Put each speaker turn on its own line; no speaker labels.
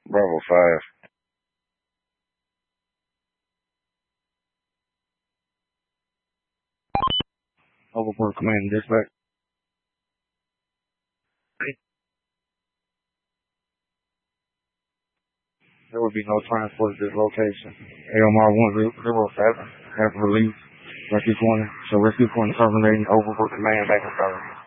Bravo 5. Overport Command Dispatch. There will be no transport at this location. AMR 107 has released Rescue Corner. So Rescue Corner terminating Overport Command back in service.